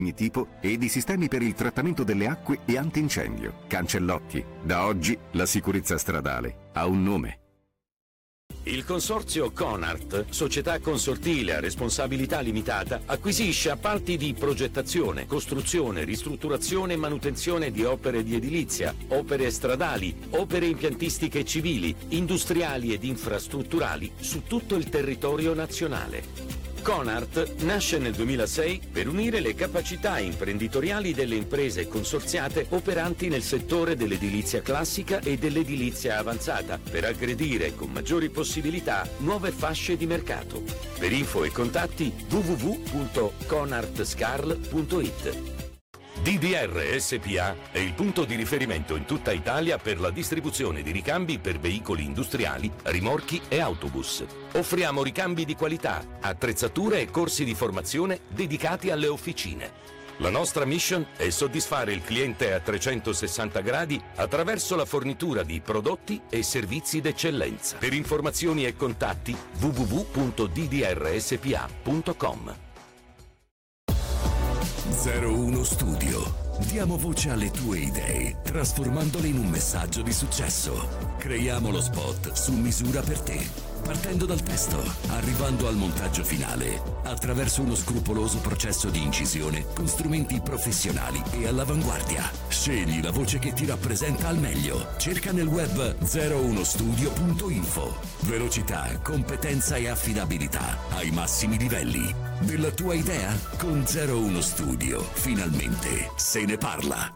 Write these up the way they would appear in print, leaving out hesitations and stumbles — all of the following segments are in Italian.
ogni tipo e di sistemi per il trattamento delle acque e antincendio. Cancellotti. Da oggi la sicurezza stradale ha un nome. Il consorzio Conart, società consortile a responsabilità limitata, acquisisce appalti di progettazione, costruzione, ristrutturazione e manutenzione di opere di edilizia, opere stradali, opere impiantistiche civili, industriali ed infrastrutturali su tutto il territorio nazionale. Conart nasce nel 2006 per unire le capacità imprenditoriali delle imprese consorziate operanti nel settore dell'edilizia classica e dell'edilizia avanzata, per aggredire con maggiori possibilità nuove fasce di mercato. Per info e contatti www.conartscarl.it. DDR SPA è il punto di riferimento in tutta Italia per la distribuzione di ricambi per veicoli industriali, rimorchi e autobus. Offriamo ricambi di qualità, attrezzature e corsi di formazione dedicati alle officine. La nostra mission è soddisfare il cliente a 360 gradi attraverso la fornitura di prodotti e servizi d'eccellenza. Per informazioni e contatti www.ddrspa.com. 01 Studio. Diamo voce alle tue idee, trasformandole in un messaggio di successo. Creiamo lo spot su misura per te, partendo dal testo, arrivando al montaggio finale, attraverso uno scrupoloso processo di incisione con strumenti professionali e all'avanguardia. Scegli la voce che ti rappresenta al meglio. Cerca nel web 01studio.info. Velocità, competenza e affidabilità ai massimi livelli. Della tua idea? Con 01 Studio, finalmente se ne parla.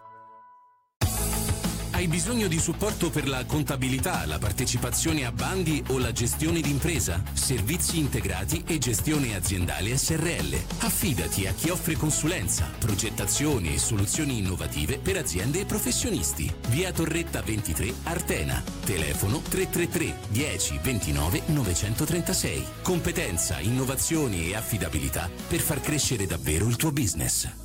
Hai bisogno di supporto per la contabilità, la partecipazione a bandi o la gestione d'impresa? Servizi integrati e gestione aziendale SRL. Affidati a chi offre consulenza, progettazioni e soluzioni innovative per aziende e professionisti. Via Torretta 23, Artena. Telefono 333 10 29 936. Competenza, innovazioni e affidabilità per far crescere davvero il tuo business.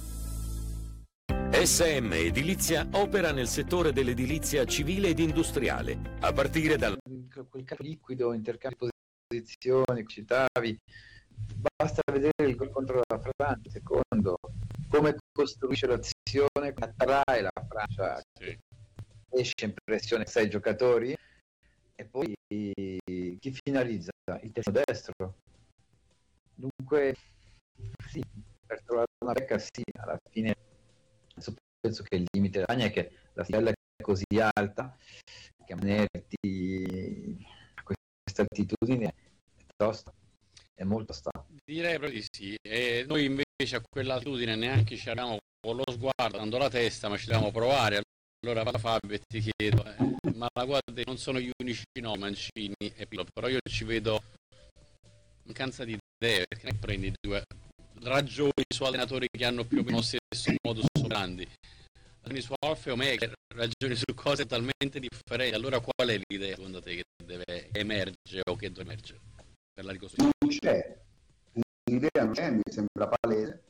SM Edilizia opera nel settore dell'edilizia civile ed industriale, a partire dal... Quel capo liquido, intercambio di posizioni, citavi, basta vedere il gol contro la Francia, secondo, come costruisce l'azione, come attrae la Francia, sì. Esce in pressione 6 giocatori e poi chi finalizza? Il terzino destro. Dunque, sì, per trovare una becca sì, alla fine penso che il limite della Spagna è che la stella è così alta che mantenerti a questa altitudine è tosta, è molto tosta. Direi proprio di sì, e noi invece a quell'altitudine neanche ci abbiamo con lo sguardo, dando la testa, ma ci dobbiamo provare. Allora Fabio ti chiedo, ma la guardia non sono gli unici, no, Mancini e Pirlo, però io ci vedo mancanza di idee, perché non prendi due ragioni su allenatori che hanno più o meno lo stesso modus operandi, ragioni su Alfa e Omega, ragioni su cose totalmente differenti. Allora qual è l'idea secondo te che deve emergere o che deve emergere per la ricostruzione? Non c'è, l'idea non c'è, mi sembra palese,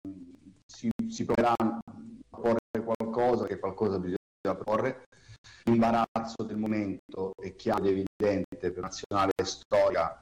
si proverà a porre qualcosa, che qualcosa bisogna proporre. L'imbarazzo del momento è chiaro ed evidente per nazionale storica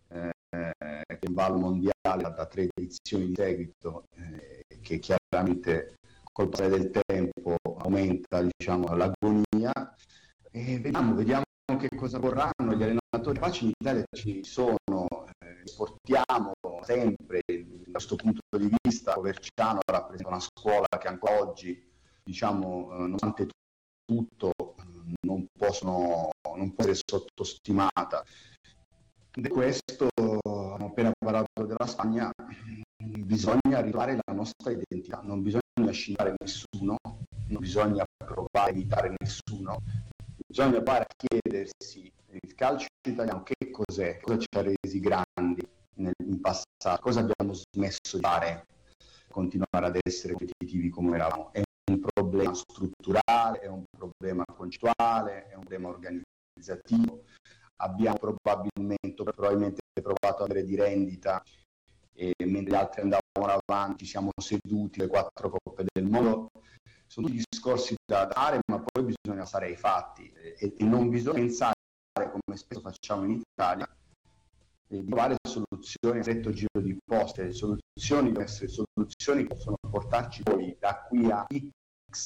che va al mondiale da 3 edizioni di seguito, che chiaramente col passare del tempo aumenta, diciamo, l'agonia, e vediamo che cosa vorranno gli allenatori. Capaci in Italia ci sono, esportiamo sempre. Da questo punto di vista Coverciano rappresenta una scuola che ancora oggi, diciamo, nonostante tutto non può essere sottostimata. Di questo abbiamo appena parlato della Spagna, bisogna ritrovare la nostra identità, non bisogna scindere nessuno, non bisogna provare a imitare nessuno, bisogna provare a chiedersi il calcio italiano che cos'è, cosa ci ha resi grandi in passato, cosa abbiamo smesso di fare, continuare ad essere competitivi come eravamo. È un problema strutturale, è un problema concettuale, è un problema organizzativo. Abbiamo probabilmente provato ad avere di rendita, e mentre gli altri andavano avanti siamo seduti le 4 coppe del mondo. Sono tutti discorsi da fare, ma poi bisogna stare ai fatti e non bisogna pensare, come spesso facciamo in Italia, di trovare soluzioni a stretto giro di poste. Le soluzioni devono essere soluzioni che possono portarci poi da qui a